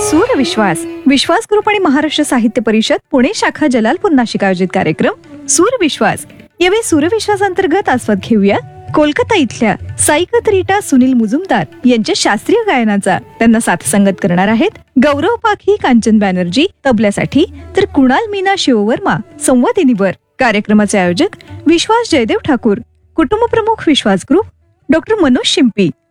सूर विश्वास विश्वास ग्रुप आणि महाराष्ट्र साहित्य परिषद पुणे शाखा जलालपूर नाशिक आयोजित कार्यक्रम सूर विश्वास यावेळी सूरविश्वास अंतर्गत आस्वाद घेऊया कोलकाता इथल्या साईकत रीटा सुनील मुजुमदार यांच्या शास्त्रीय गायनाचा. त्यांना साथसंगत करणार आहेत गौरव पाखी, कांचन बॅनर्जी तबल्यासाठी, तर कुणाल मीना शिववर्मा संवादिनीवर. कार्यक्रमाचे आयोजक विश्वास जयदेव ठाकूर, कुटुंब प्रमुख विश्वास ग्रुप, डॉक्टर मनोज शिंपी,